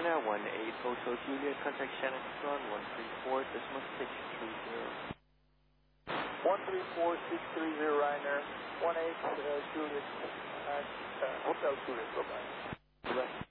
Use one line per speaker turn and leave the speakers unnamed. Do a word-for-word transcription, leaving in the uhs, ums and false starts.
China, one eight Hotel Juliet, contact Shannon Swan, one three four decimal six three zero.
one three four six three zero Ryanair, one eight uh, Juliet, uh, uh, Hotel Juliet, bye-bye.
Bye-bye.